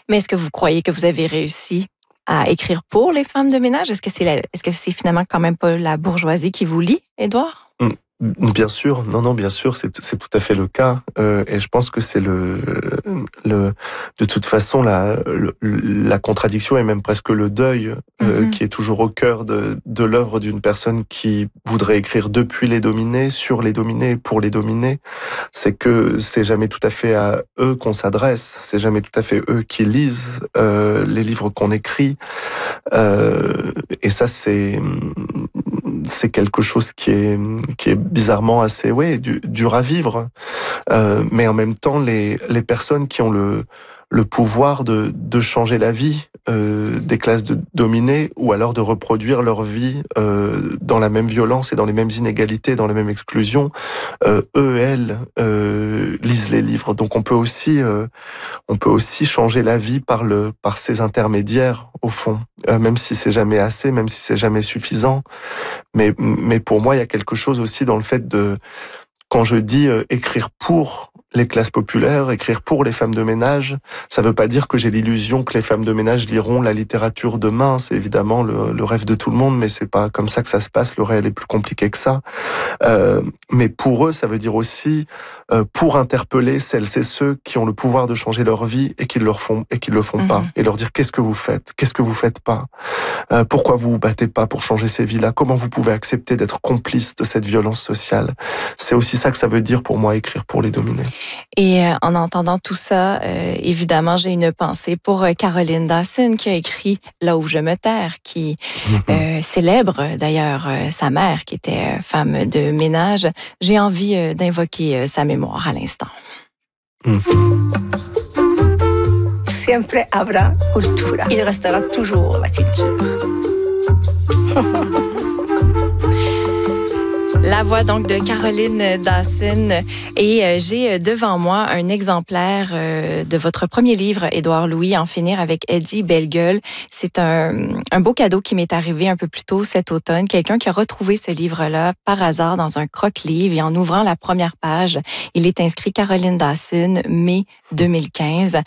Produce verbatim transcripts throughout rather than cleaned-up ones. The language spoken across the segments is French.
Mais est-ce que vous croyez que vous avez réussi à écrire pour les femmes de ménage? Est-ce que c'est la- est-ce que c'est finalement quand même pas la bourgeoisie qui vous lie, Édouard? Bien sûr, non, non, bien sûr, c'est c'est tout à fait le cas, euh, et je pense que c'est le, le, de toute façon la le- la contradiction et même presque le deuil euh, Mhm. qui est toujours au cœur de de l'œuvre d'une personne qui voudrait écrire depuis les dominés, sur les dominés, pour les dominés. C'est que c'est jamais tout à fait à eux qu'on s'adresse, c'est jamais tout à fait eux qui lisent euh, les livres qu'on écrit, euh, et ça c'est c'est quelque chose qui est qui est bizarrement assez ouais du, dur à vivre, euh, mais en même temps les les personnes qui ont le le pouvoir de de changer la vie euh, des classes de dominées ou alors de reproduire leur vie euh, dans la même violence et dans les mêmes inégalités, dans les mêmes exclusions, euh, eux elles euh, lisent les livres. Donc on peut aussi euh, on peut aussi changer la vie par le par ces intermédiaires au fond, euh, même si c'est jamais assez, même si c'est jamais suffisant. Mais, mais pour moi, il y a quelque chose aussi dans le fait de, quand je dis euh, écrire pour les classes populaires, écrire pour les femmes de ménage, ça veut pas dire que j'ai l'illusion que les femmes de ménage liront la littérature demain. C'est évidemment le, le rêve de tout le monde, mais c'est pas comme ça que ça se passe. Le réel est plus compliqué que ça. Euh, mais pour eux, ça veut dire aussi euh, pour interpeller celles et ceux qui ont le pouvoir de changer leur vie et qui le font et qui le font pas, Mhm. et leur dire qu'est-ce que vous faites, qu'est-ce que vous faites pas. Euh, pourquoi vous vous battez pas pour changer ces vies-là? Comment vous pouvez accepter d'être complice de cette violence sociale? C'est aussi ça que ça veut dire pour moi, écrire pour les dominés. Et euh, en entendant tout ça, euh, évidemment, j'ai une pensée pour euh, Caroline Dawson qui a écrit Là où je me terre, qui Mhm. euh, célèbre d'ailleurs euh, sa mère qui était euh, femme de ménage. J'ai envie euh, d'invoquer euh, sa mémoire à l'instant. Mhm. Siempre habrá cultura. Il restera toujours la culture. La voix donc de Caroline Dawson. Et euh, j'ai devant moi un exemplaire euh, de votre premier livre, Édouard Louis, En finir avec Eddie Bellegueule. C'est un, un beau cadeau qui m'est arrivé un peu plus tôt cet automne. Quelqu'un qui a retrouvé ce livre-là par hasard dans un croque-livre et en ouvrant la première page, il est inscrit Caroline Dawson, mai deux mille quinze.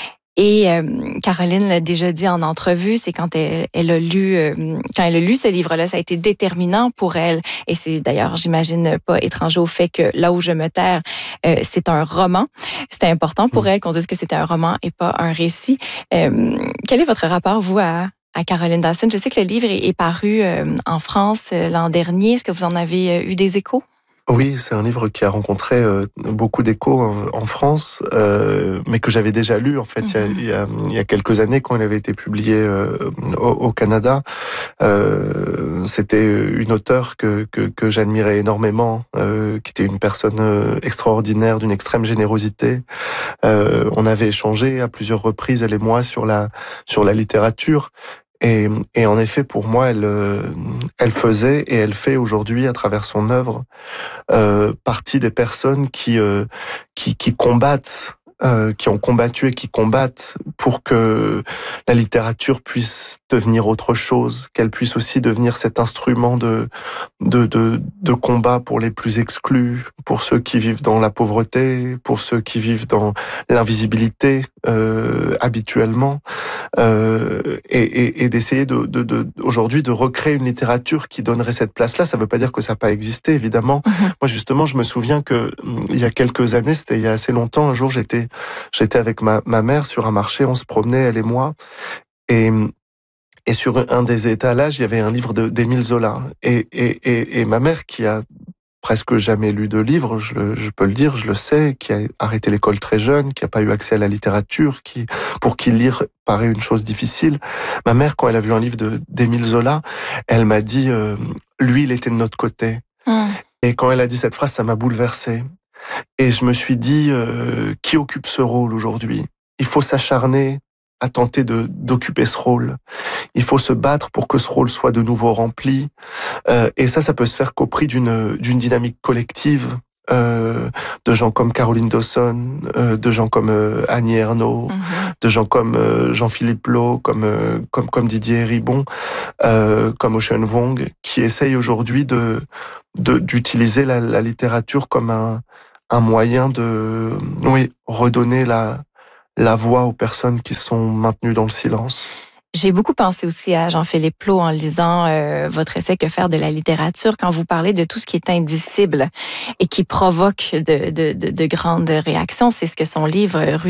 Et euh, Caroline l'a déjà dit en entrevue, c'est quand elle, elle a lu, euh, quand elle a lu ce livre-là, ça a été déterminant pour elle. Et c'est d'ailleurs, j'imagine, pas étranger au fait que Là où je me terre, euh, c'est un roman. C'était important pour Mhm. elle qu'on dise que c'était un roman et pas un récit. Euh, quel est votre rapport, vous, à, à Caroline Dawson? Je sais que le livre est, est paru euh, en France euh, l'an dernier. Est-ce que vous en avez euh, eu des échos? Oui, c'est un livre qui a rencontré euh, beaucoup d'échos en, en France, euh, mais que j'avais déjà lu en fait il y a, il y a, il y a quelques années quand il avait été publié euh, au, au Canada. Euh, c'était une auteure que, que, que j'admirais énormément, euh, qui était une personne euh, extraordinaire, d'une extrême générosité. Euh, on avait échangé à plusieurs reprises, elle et moi, sur la sur la littérature. Et, et en effet, pour moi, elle, euh, elle faisait et elle fait aujourd'hui, à travers son œuvre, euh, partie des personnes qui, euh, qui, qui combattent, euh, qui ont combattu et qui combattent pour que la littérature puisse devenir autre chose, qu'elle puisse aussi devenir cet instrument de, de, de, de combat pour les plus exclus, pour ceux qui vivent dans la pauvreté, pour ceux qui vivent dans l'invisibilité euh, habituellement. Euh, et, et, et d'essayer de, de, de, aujourd'hui de recréer une littérature qui donnerait cette place-là. Ça ne veut pas dire que ça n'a pas existé, évidemment. Mhm. Moi, justement, je me souviens que il y a quelques années, c'était il y a assez longtemps, un jour, j'étais, j'étais avec ma, ma mère sur un marché, on se promenait, elle et moi, et et sur un des étalages, il y avait un livre de, d'Émile Zola. Et, et, et, et ma mère, qui a presque jamais lu de livre, je, le, je peux le dire, je le sais, qui a arrêté l'école très jeune, qui n'a pas eu accès à la littérature, qui, pour qui lire paraît une chose difficile. Ma mère, quand elle a vu un livre de, d'Émile Zola, elle m'a dit euh, « lui, il était de notre côté Mm. ». Et quand elle a dit cette phrase, ça m'a bouleversé. Et je me suis dit euh, « qui occupe ce rôle aujourd'hui ?» Il faut s'acharner à tenter de, d'occuper ce rôle. Il faut se battre pour que ce rôle soit de nouveau rempli. Euh, et ça, ça peut se faire qu'au prix d'une, d'une dynamique collective, euh, de gens comme Caroline Dawson, euh, de gens comme euh, Annie Ernaux, Mhm. de gens comme euh, Jean-Philippe Loh, comme, euh, comme, comme Didier Ribon, euh, comme Ocean Vuong, qui essayent aujourd'hui de, de, d'utiliser la, la littérature comme un, un moyen de, oui, redonner la, la voix aux personnes qui sont maintenues dans le silence. J'ai beaucoup pensé aussi à Jean-Philippe Plault en lisant euh, votre essai « Que faire de la littérature » quand vous parlez de tout ce qui est indicible et qui provoque de, de, de, de grandes réactions. C'est ce que son livre « Rue du plaisir »